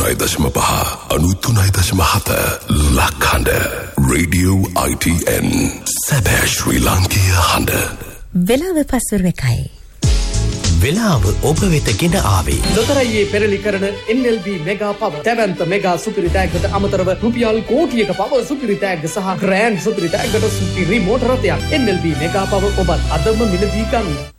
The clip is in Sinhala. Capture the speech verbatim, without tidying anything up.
අනූතුනයි දශම පහ අනූතුනයි දශම හත ලක්හඬ රේඩියෝ I T N සැබෑ ශ්‍රී ලාංකීය හඬ. වෙලාව පස්වර එකයි. වෙලාව ඔබ වෙත ගෙන ආවේ ලොතරැයියේ පෙරලි කරන N L B මෙගා පව දැවැන්ත මෙගා සුපිරි තෑග්ගට අමතරව රුපියල් කෝටියක පව සුපිරි තෑග්ග සහ ග්‍රෑන්ඩ් සුපිරි තෑග්ගට සුපිරි මෝටර රථයක් N L B මෙගා පව ඔබත් අදම මිලදී ගන්න.